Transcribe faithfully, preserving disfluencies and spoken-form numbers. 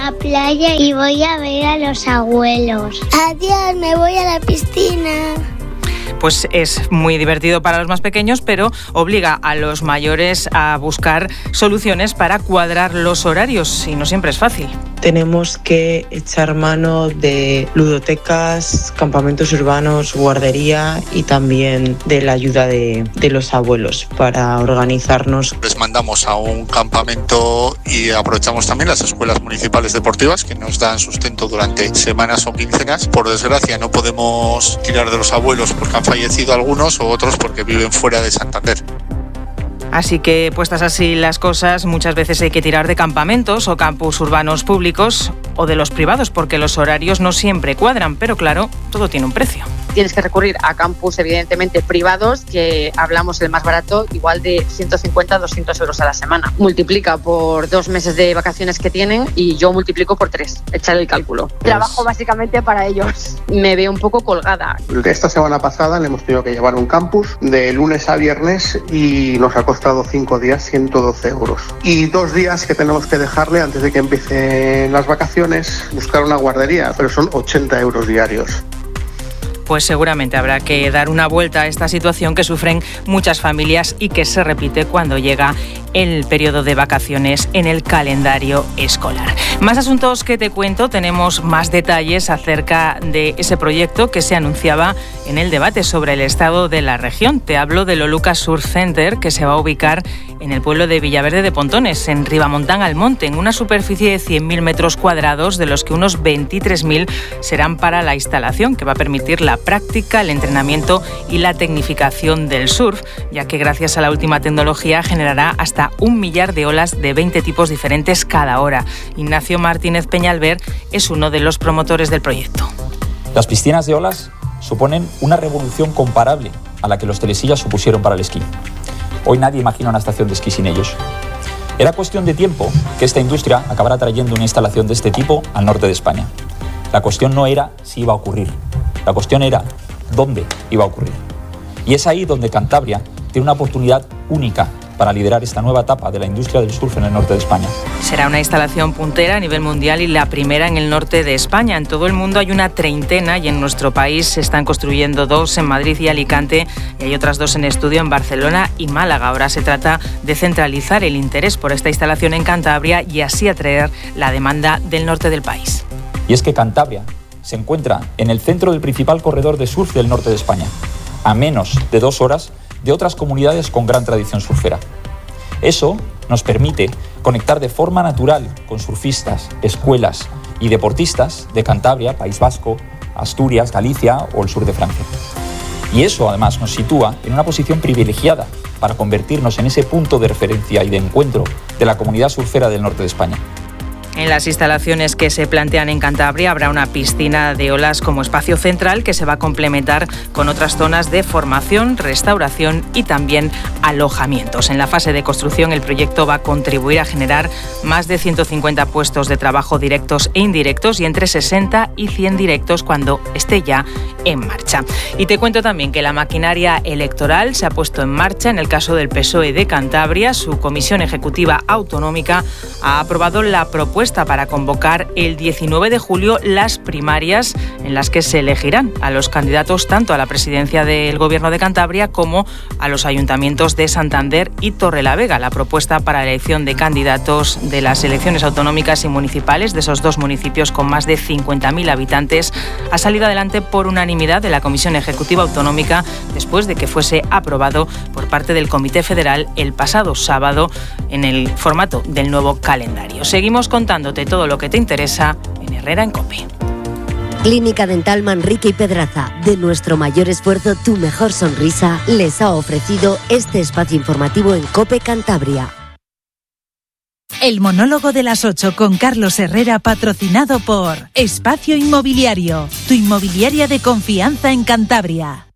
la playa y voy a ver a los abuelos. Adiós, me voy a la piscina. Pues es muy divertido para los más pequeños, pero obliga a los mayores a buscar soluciones para cuadrar los horarios y no siempre es fácil. Tenemos que echar mano de ludotecas, campamentos urbanos, guardería y también de la ayuda de, de los abuelos para organizarnos. Les mandamos a un campamento y aprovechamos también las escuelas municipales deportivas que nos dan sustento durante semanas o quincenas. Por desgracia no podemos tirar de los abuelos porque han fallecido algunos o otros porque viven fuera de Santander. Así que, puestas así las cosas, muchas veces hay que tirar de campamentos o campus urbanos públicos o de los privados, porque los horarios no siempre cuadran, pero claro, todo tiene un precio. Tienes que recurrir a campus, evidentemente, privados, que hablamos el más barato, igual de ciento cincuenta a doscientos euros a la semana. Multiplica por dos meses de vacaciones que tienen y yo multiplico por tres. Echar el cálculo. Pues... Trabajo básicamente para ellos. Me veo un poco colgada. Esta semana pasada le hemos tenido que llevar un campus de lunes a viernes y nos ha costado cinco días ciento doce euros. Y dos días que tenemos que dejarle antes de que empiecen las vacaciones, buscar una guardería, pero son ochenta euros diarios. Pues seguramente habrá que dar una vuelta a esta situación que sufren muchas familias y que se repite cuando llega el periodo de vacaciones en el calendario escolar. Más asuntos que te cuento, tenemos más detalles acerca de ese proyecto que se anunciaba en el debate sobre el estado de la región. Te hablo del Oluca Sur Center, que se va a ubicar en el pueblo de Villaverde de Pontones, en Ribamontán al Monte, en una superficie de cien mil metros cuadrados, de los que unos veintitrés mil serán para la instalación, que va a permitir la práctica, el entrenamiento y la tecnificación del surf, ya que gracias a la última tecnología generará hasta un millar de olas de veinte tipos diferentes cada hora. Ignacio Martínez Peñalver es uno de los promotores del proyecto. Las piscinas de olas suponen una revolución comparable a la que los telesillas supusieron para el esquí. Hoy nadie imagina una estación de esquí sin ellos. Era cuestión de tiempo que esta industria acabara trayendo una instalación de este tipo al norte de España. La cuestión no era si iba a ocurrir, la cuestión era dónde iba a ocurrir. Y es ahí donde Cantabria tiene una oportunidad única para liderar esta nueva etapa de la industria del surf en el norte de España. Será una instalación puntera a nivel mundial y la primera en el norte de España. En todo el mundo hay una treintena y en nuestro país se están construyendo dos en Madrid y Alicante y hay otras dos en estudio en Barcelona y Málaga. Ahora se trata de centralizar el interés por esta instalación en Cantabria y así atraer la demanda del norte del país. Y es que Cantabria se encuentra en el centro del principal corredor de surf del norte de España, a menos de dos horas de otras comunidades con gran tradición surfera. Eso nos permite conectar de forma natural con surfistas, escuelas y deportistas de Cantabria, País Vasco, Asturias, Galicia o el sur de Francia. Y eso además nos sitúa en una posición privilegiada para convertirnos en ese punto de referencia y de encuentro de la comunidad surfera del norte de España. En las instalaciones que se plantean en Cantabria habrá una piscina de olas como espacio central que se va a complementar con otras zonas de formación, restauración y también alojamientos. En la fase de construcción el proyecto va a contribuir a generar más de ciento cincuenta puestos de trabajo directos e indirectos y entre sesenta y cien directos cuando esté ya en marcha. Y te cuento también que la maquinaria electoral se ha puesto en marcha en el caso del P S O E de Cantabria. Su comisión ejecutiva autonómica ha aprobado la propuesta para convocar el diecinueve de julio las primarias en las que se elegirán a los candidatos tanto a la presidencia del Gobierno de Cantabria como a los ayuntamientos de Santander y Torrelavega. La propuesta para la elección de candidatos de las elecciones autonómicas y municipales de esos dos municipios con más de cincuenta mil habitantes ha salido adelante por unanimidad de la Comisión Ejecutiva Autonómica después de que fuese aprobado por parte del Comité Federal el pasado sábado en el formato del nuevo calendario. Seguimos contando dándote todo lo que te interesa en Herrera en COPE. Clínica Dental Manrique y Pedraza, de nuestro mayor esfuerzo, tu mejor sonrisa, les ha ofrecido este espacio informativo en COPE Cantabria. El monólogo de las ocho con Carlos Herrera, patrocinado por Espacio Inmobiliario, tu inmobiliaria de confianza en Cantabria.